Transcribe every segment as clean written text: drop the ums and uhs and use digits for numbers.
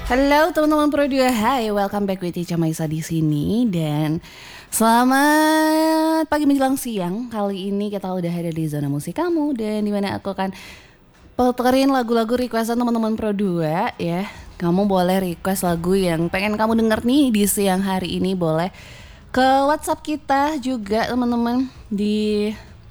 Halo teman-teman Pro 2, hai, welcome back with Ica Maisa di sini dan selamat pagi menjelang siang. Kali ini kita udah ada di zona musik kamu dan dimana aku akan puterin lagu-lagu requestan teman-teman Pro 2 ya. Kamu boleh request lagu yang pengen kamu denger nih di siang hari ini, boleh ke WhatsApp kita juga teman-teman di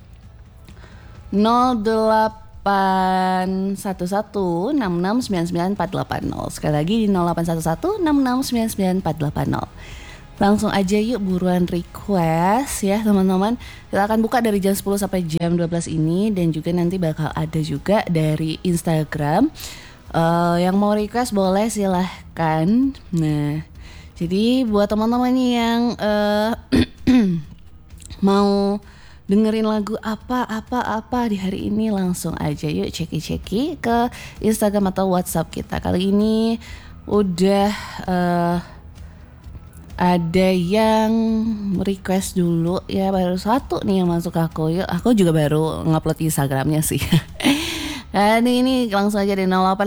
081166998480. Sekali lagi di 081166998480. Langsung aja yuk buruan request ya teman-teman. Kita akan buka dari jam 10 sampai jam 12 ini. Dan juga nanti bakal ada juga dari Instagram. Yang mau request boleh silahkan. Nah, jadi buat teman-teman yang mau dengerin lagu apa di hari ini, langsung aja yuk ceki-ceki ke Instagram atau WhatsApp kita. Kali ini udah ada yang request dulu ya, baru satu nih yang masuk aku. Yuk, aku juga baru ngupload Instagramnya sih. Nah, ini langsung aja di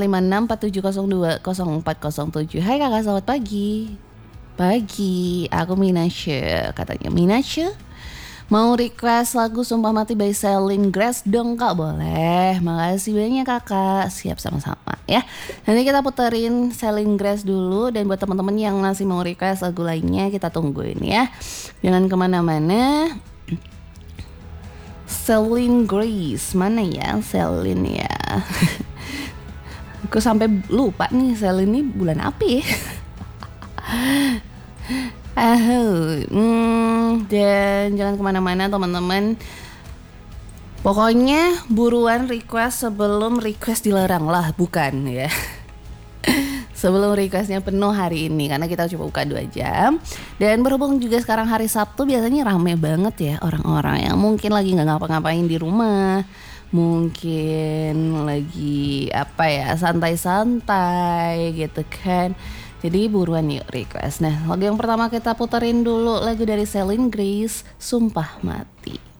085647020407. Hai kakak, selamat pagi. Pagi, aku Minasya, katanya Minasya. Mau request lagu Sumpah Mati by Celine Grace dong kak? Boleh, makasih banyak kakak. Siap, sama-sama ya. Nanti kita puterin Celine Grace dulu. Dan buat teman-teman yang masih mau request lagu lainnya, kita tungguin ya. Jangan kemana-mana. Celine Grace, mana ya Celine ya? Aku sampai lupa nih Celine ini bulan apa ya? Dan jangan kemana-mana teman-teman. Pokoknya buruan request sebelum request dilarang lah, bukan ya. Sebelum requestnya penuh hari ini, karena kita coba buka 2 jam. Dan berhubung juga sekarang hari Sabtu, biasanya rame banget ya orang-orang yang mungkin lagi gak ngapa-ngapain di rumah, mungkin lagi santai-santai gitu kan. Jadi buruan yuk request. Nah, lagu yang pertama kita puterin dulu lagu dari Celine Grace, Sumpah Mati.